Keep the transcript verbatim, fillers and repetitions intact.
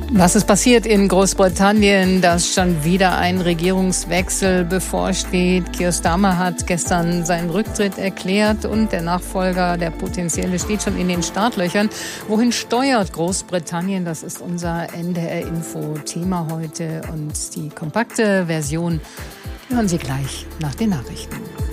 Was ist passiert in Großbritannien, dass schon wieder ein Regierungswechsel bevorsteht? Keir Starmer hat gestern seinen Rücktritt erklärt und der Nachfolger, der potenzielle, steht schon in den Startlöchern. Wohin steuert Großbritannien? Das ist unser N D R-Info-Thema heute und die kompakte Version hören Sie gleich nach den Nachrichten.